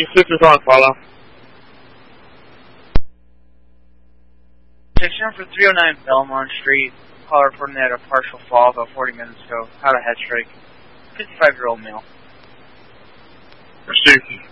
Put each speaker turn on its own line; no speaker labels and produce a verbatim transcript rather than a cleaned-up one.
fifty-six is on follow.
Station for three oh nine Belmont Street. Call reporting that a partial fall about forty minutes ago. Had a head strike. fifty-five-year-old male.
Received.